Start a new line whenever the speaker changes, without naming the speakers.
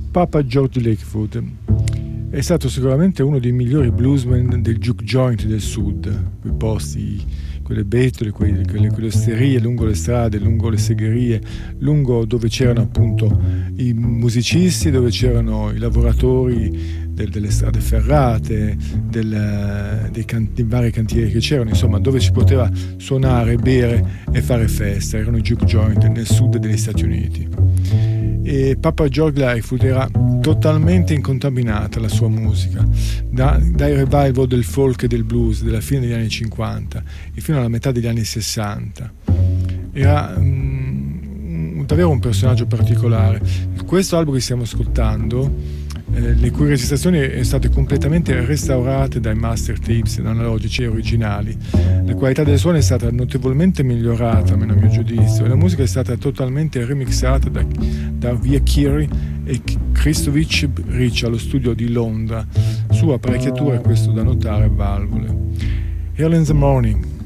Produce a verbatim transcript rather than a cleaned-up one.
Papa George Lakefoot è stato sicuramente uno dei migliori bluesmen del juke joint del sud, quei posti, quelle betole, quelle, quelle, quelle osterie lungo le strade, lungo le segherie, lungo dove c'erano appunto i musicisti, dove c'erano i lavoratori del, delle strade ferrate, del, dei, can, dei vari cantieri che c'erano, insomma, dove si poteva suonare, bere e fare festa. Erano i juke joint nel sud degli Stati Uniti. E Papa George Lakefoot era totalmente incontaminata la sua musica, da, dai revival del folk e del blues della fine degli anni cinquanta e fino alla metà degli anni sessanta. Era um, davvero un personaggio particolare. Questo album che stiamo ascoltando, eh, le cui registrazioni sono state completamente restaurate dai master tapes analogici originali, la qualità del suono è stata notevolmente migliorata, almeno a mio giudizio, e la musica è stata totalmente remixata da, da Via Kiri e Christovich Ricci allo studio di Londra su apparecchiature, questo da notare, valvole. Early in the Morning.